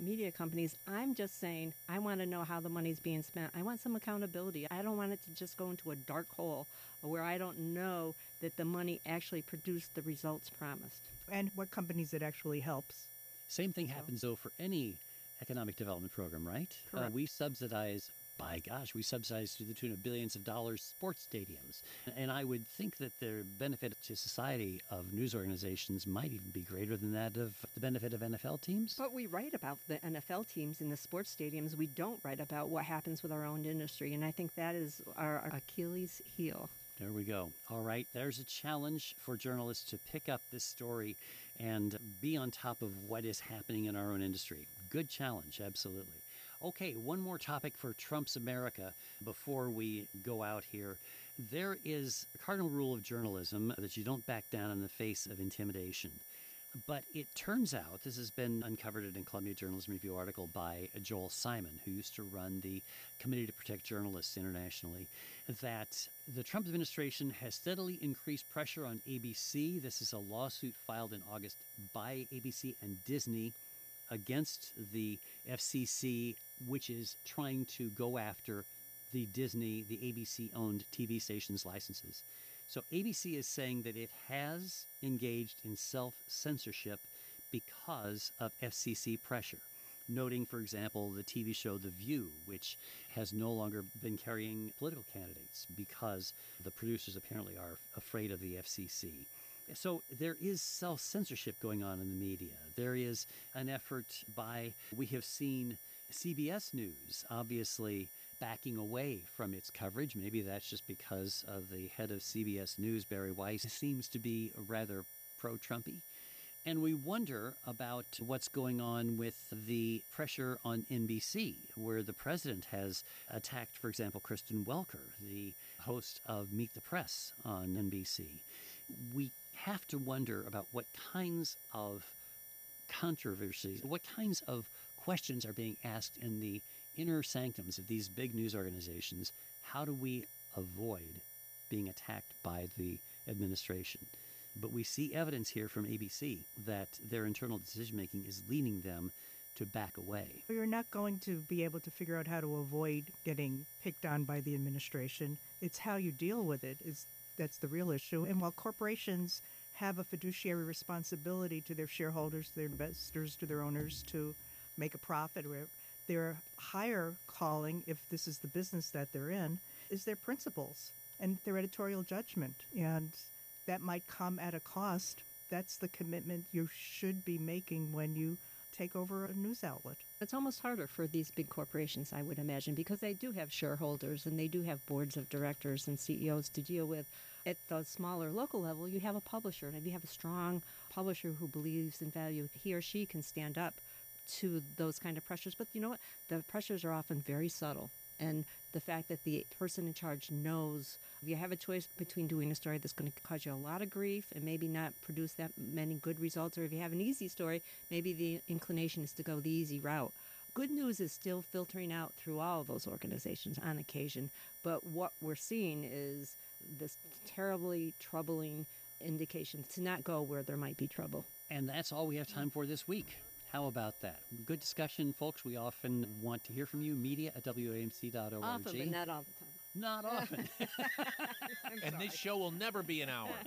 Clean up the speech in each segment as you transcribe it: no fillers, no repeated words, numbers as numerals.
media companies. I'm just saying I want to know how the money's being spent. I want some accountability. I don't want it to just go into a dark hole where I don't know that the money actually produced the results promised. And what companies it actually helps. Same thing happens, though, for any economic development program, right? Correct. We subsidize to the tune of billions of dollars sports stadiums. And I would think that the benefit to society of news organizations might even be greater than that of the benefit of NFL teams. But we write about the NFL teams in the sports stadiums. We don't write about what happens with our own industry. And I think that is our Achilles heel. There we go. All right. There's a challenge for journalists to pick up this story and be on top of what is happening in our own industry. Good challenge. Absolutely. Okay, one more topic for Trump's America before we go out here. There is a cardinal rule of journalism that you don't back down in the face of intimidation. But it turns out, this has been uncovered in a Columbia Journalism Review article by Joel Simon, who used to run the Committee to Protect Journalists internationally, that the Trump administration has steadily increased pressure on ABC. This is a lawsuit filed in August by ABC and Disney against the FCC, which is trying to go after the ABC-owned TV stations' licenses. So ABC is saying that it has engaged in self-censorship because of FCC pressure, noting, for example, the TV show The View, which has no longer been carrying political candidates because the producers apparently are afraid of the FCC. So there is self-censorship going on in the media. There is an effort we have seen CBS News obviously backing away from its coverage. Maybe that's just because of the head of CBS News, Barry Weiss, seems to be rather pro-Trumpy. And we wonder about what's going on with the pressure on NBC, where the president has attacked, for example, Kristen Welker, the host of Meet the Press on NBC. We have to wonder about what kinds of controversies, what kinds of questions are being asked in the inner sanctums of these big news organizations. How do we avoid being attacked by the administration? But we see evidence here from ABC that their internal decision-making is leading them to back away. You're not going to be able to figure out how to avoid getting picked on by the administration. It's how you deal with it. That's the real issue. And while corporations have a fiduciary responsibility to their shareholders, to their investors, to their owners to make a profit, their higher calling, if this is the business that they're in, is their principles and their editorial judgment. And that might come at a cost. That's the commitment you should be making when you take over a news outlet. It's almost harder for these big corporations, I would imagine, because they do have shareholders and they do have boards of directors and CEOs to deal with. At the smaller local level, you have a publisher. And if you have a strong publisher who believes in value, he or she can stand up to those kind of pressures. But you know what? The pressures are often very subtle. And the fact that the person in charge knows if you have a choice between doing a story that's going to cause you a lot of grief and maybe not produce that many good results, or if you have an easy story, maybe the inclination is to go the easy route. Good news is still filtering out through all those organizations on occasion. But what we're seeing is this terribly troubling indication to not go where there might be trouble. And that's all we have time for this week. How about that? Good discussion, folks. We often want to hear from you. media@wamc.org. Often, but not all the time. Not often. And this show will never be an hour.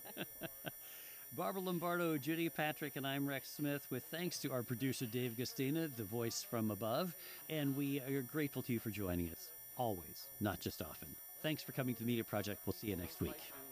Barbara Lombardo, Judy Patrick, and I'm Rex Smith, with thanks to our producer, Dave Gustina, the voice from above. And we are grateful to you for joining us. Always, not just often. Thanks for coming to the Media Project. We'll see you next week.